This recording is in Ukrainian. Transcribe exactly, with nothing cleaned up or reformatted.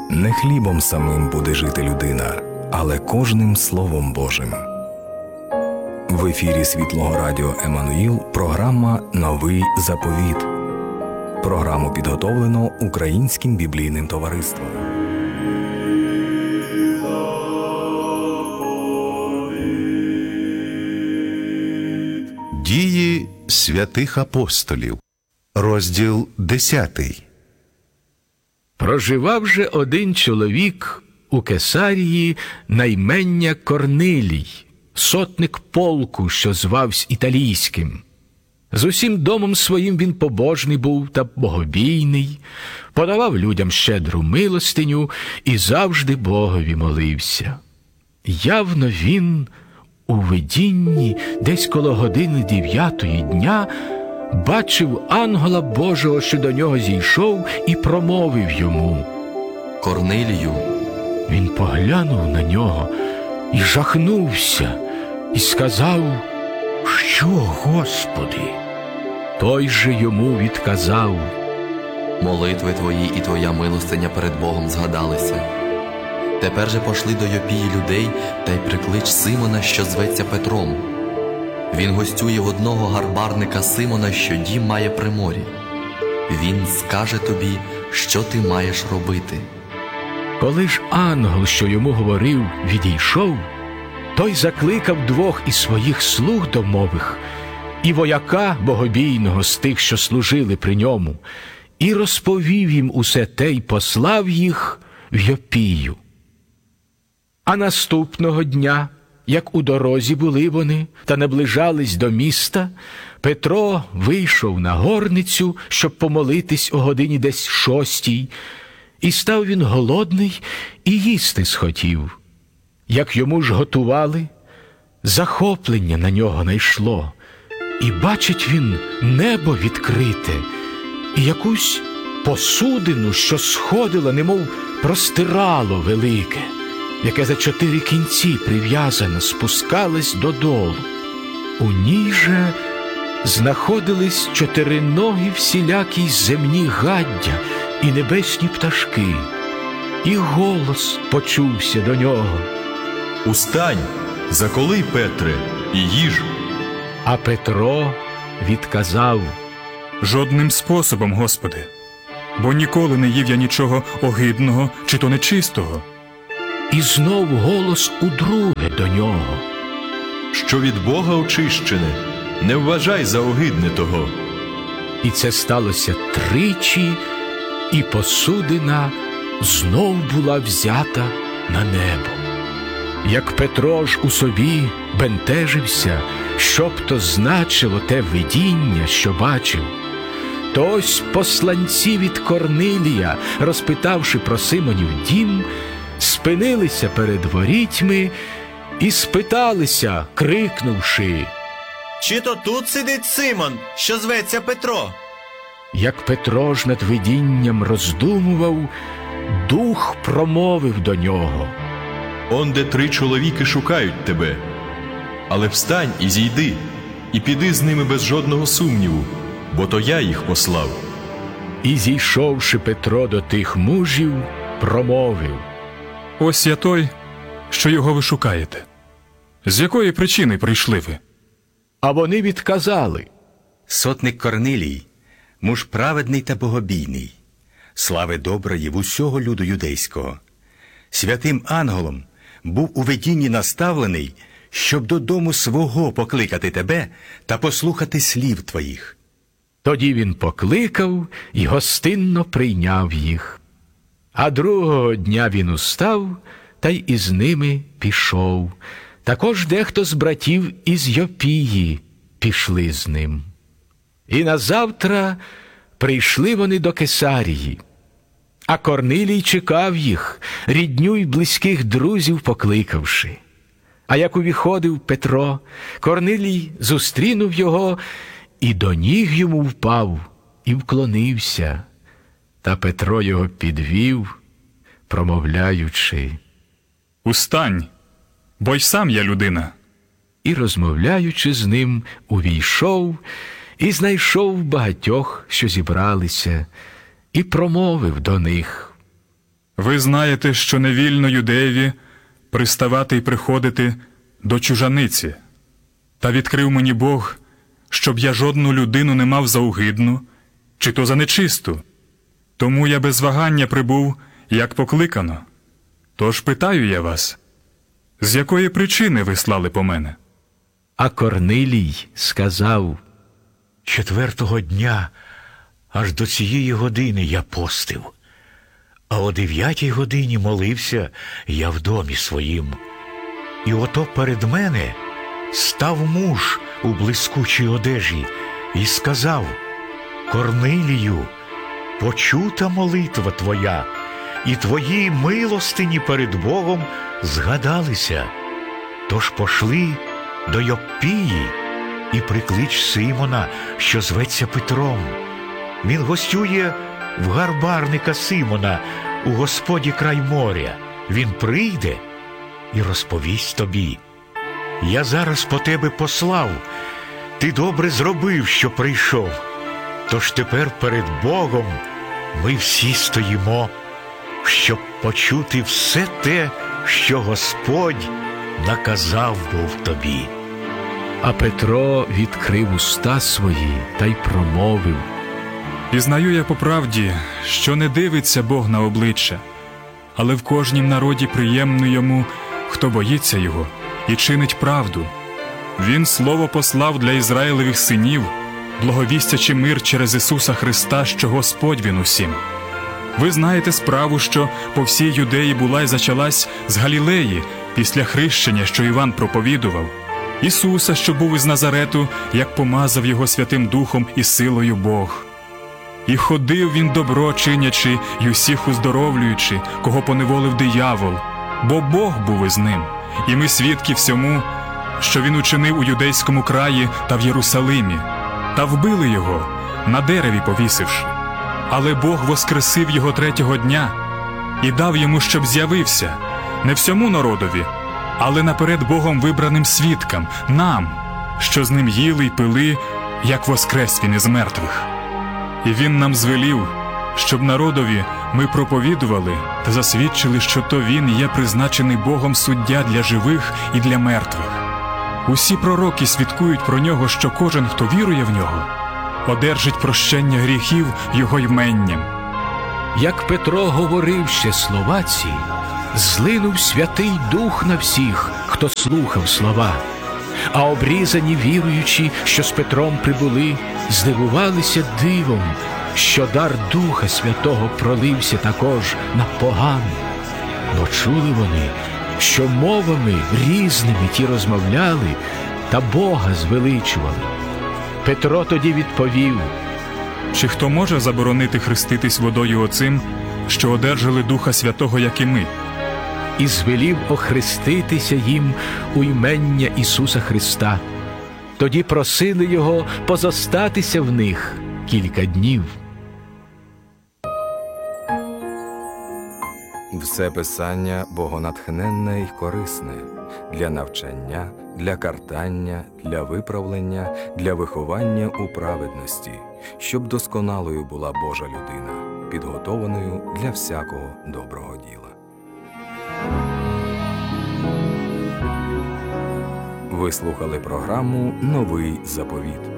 Не хлібом самим буде жити людина, але кожним Словом Божим. В ефірі Світлого Радіо Еммануїл програма «Новий заповіт». Програму підготовлено Українським біблійним товариством. Дії святих апостолів. Розділ десятий. Проживав же один чоловік у Кесарії на ім'я Корнилій, сотник полку, що звавсь Італійським. З усім домом своїм він побожний був та богобійний, подавав людям щедру милостиню і завжди Богові молився. Явно він у видінні десь коло години дев'ятої дня бачив ангела Божого, що до нього зійшов, і промовив йому: «Корнилію». Він поглянув на нього і жахнувся, і сказав: «Що, Господи?» Той же йому відказав: «Молитви твої і твоя милостиня перед Богом згадалися. Тепер же пошли до Йопії людей та й приклич Симона, що зветься Петром. Він гостює в одного гарбарника Симона, що дім має при морі. Він скаже тобі, що ти маєш робити». Коли ж ангел, що йому говорив, відійшов, той закликав двох із своїх слуг домових і вояка богобійного з тих, що служили при ньому, і розповів їм усе те й послав їх в Йопію. А наступного дня, як у дорозі були вони та наближались до міста, Петро вийшов на горницю, щоб помолитись о годині десь шостій, і став він голодний і їсти схотів. Як йому ж готували, захоплення на нього найшло, і бачить він небо відкрите, і якусь посудину, що сходила, немов простирало велике, яке за чотири кінці прив'язано, спускалось додолу. У ній же знаходились чотириногі всілякі земні гаддя і небесні пташки. І голос почувся до нього: «Устань, заколий, Петре, і їж». А Петро відказав: «Жодним способом, Господи, бо ніколи не їв я нічого огидного чи то нечистого». І знов голос удруге до нього: «Що від Бога очищене, не вважай за огидне того». І це сталося тричі, і посудина знов була взята на небо. Як Петро ж у собі бентежився, що б то значило те видіння, що бачив, то ось посланці від Корнилія, розпитавши про Симонів дім, спинилися перед ворітьми і спиталися, крикнувши: «Чи то тут сидить Симон, що зветься Петро?» Як Петро ж над видінням роздумував, Дух промовив до нього: «Он де три чоловіки шукають тебе. Але встань і зійди, і піди з ними без жодного сумніву, бо то я їх послав». І зійшовши Петро до тих мужів, промовив: «Ось я той, що його ви шукаєте. З якої причини прийшли ви?» А вони відказали: «Сотник Корнилій, муж праведний та богобійний, слави доброї в усього люду юдейського. Святим ангелом був у видінні наставлений, щоб додому свого покликати тебе та послухати слів твоїх». Тоді він покликав і гостинно прийняв їх. А другого дня він устав та й із ними пішов. Також дехто з братів із Йопії пішли з ним. І назавтра прийшли вони до Кесарії. А Корнилій чекав їх, рідню й близьких друзів покликавши. А як увіходив Петро, Корнилій зустрінув його і до ніг йому впав і вклонився. Та Петро його підвів, промовляючи: «Устань, бо й сам я людина». І, розмовляючи з ним, увійшов і знайшов багатьох, що зібралися, і промовив до них: Ви знаєте, що не вільно юдеєві приставати й приходити до чужаниці. Та відкрив мені Бог, щоб я жодну людину не мав за угидну, чи то за нечисту. Тому я без вагання прибув, як покликано. Тож питаю я вас, з якої причини ви слали по мене? А Корнилій сказав: Четвертого дня аж до цієї години я постив, а о дев'ятій годині молився я в домі своїм. І ото перед мене став муж у блискучій одежі і сказав: Корнилію, почута молитва твоя, і твої милостині перед Богом згадалися. Тож пошли до Йоппії і приклич Симона, що зветься Петром. Він гостює в гарбарника Симона у Господі край моря. Він прийде і розповість тобі. Я зараз по тебе послав. Ти добре зробив, що прийшов. Тож тепер перед Богом ми всі стоїмо, щоб почути все те, що Господь наказав був тобі. А Петро відкрив уста свої та й промовив: Пізнаю я по правді, що не дивиться Бог на обличчя, але в кожнім народі приємно йому, хто боїться його і чинить правду. Він слово послав для Ізраїлевих синів, благовістячи мир через Ісуса Христа, що Господь він усім. Ви знаєте справу, що по всій Юдеї була й зачалась з Галілеї, після хрещення, що Іван проповідував, Ісуса, що був із Назарету, як помазав його Святим Духом і силою Бог. І ходив він добро чинячи, й усіх уздоровлюючи, кого поневолив диявол, бо Бог був із ним, і ми свідки всьому, що він учинив у юдейському краї та в Єрусалимі, та вбили його, на дереві повісивши. Але Бог воскресив його третього дня і дав йому, щоб з'явився, не всьому народові, але наперед Богом вибраним свідкам, нам, що з ним їли й пили, як воскрес він із мертвих. І він нам звелів, щоб народові ми проповідували та засвідчили, що то він є призначений Богом суддя для живих і для мертвих. Усі пророки свідкують про нього, що кожен, хто вірує в нього, одержить прощення гріхів його йменням. Як Петро говорив ще слова ці, злинув Святий Дух на всіх, хто слухав слова. А обрізані віруючі, що з Петром прибули, здивувалися дивом, що дар Духа Святого пролився також на поган. Бо чули вони, що мовами різними ті розмовляли та Бога звеличували. Петро тоді відповів: Чи хто може заборонити хреститись водою оцим, що одержали Духа Святого, як і ми? і звелів охреститися їм у імення Ісуса Христа. Тоді просили його позостатися в них кілька днів. Все писання богонатхненне й корисне для навчання, для картання, для виправлення, для виховання у праведності, щоб досконалою була Божа людина, підготованою для всякого доброго діла. Ви слухали програму «Новий заповіт».